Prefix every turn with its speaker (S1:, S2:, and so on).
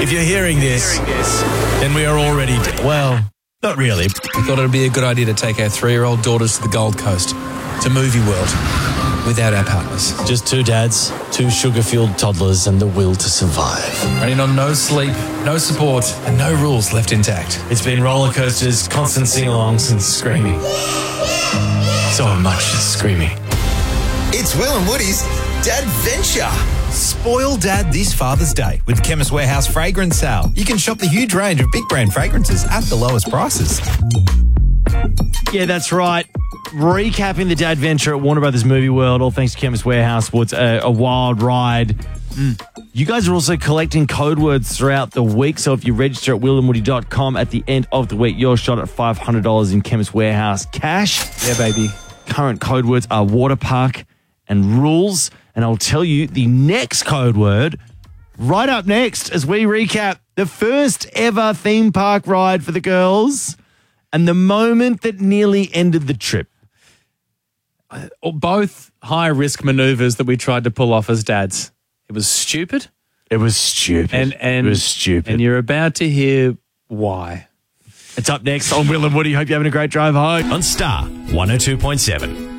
S1: If you're hearing this, then we are already dead. Well, not really.
S2: We thought it would be a good idea to take our 3-year-old daughters to the Gold Coast, to Movie World, without our partners.
S1: Just 2 dads, 2 sugar-fueled toddlers, and the will to survive.
S2: Running on no sleep, no support, and no rules left intact.
S1: It's been roller coasters, constant sing-alongs, and screaming. So much screaming.
S3: It's Will and Woody's Dadventure.
S4: Spoil Dad this Father's Day with Chemist Warehouse Fragrance Sale. You can shop the huge range of big brand fragrances at the lowest prices.
S5: Yeah, that's right. Recapping the Dadventure at Warner Brothers Movie World, all thanks to Chemist Warehouse. It's a wild ride. You guys are also collecting code words throughout the week, so if you register at willandwoody.com at the end of the week, you're shot at $500 in Chemist Warehouse cash.
S2: Yeah, baby.
S5: Current code words are water park and rules, and I'll tell you the next code word right up next as we recap the first ever theme park ride for the girls and the moment that nearly ended the trip.
S6: Both high-risk maneuvers that we tried to pull off as dads. It was stupid.
S5: It was stupid.
S6: And
S5: it was stupid.
S6: And you're about to hear why.
S5: It's up next on Will and Woody. Hope you're having a great drive home.
S1: On Star 102.7.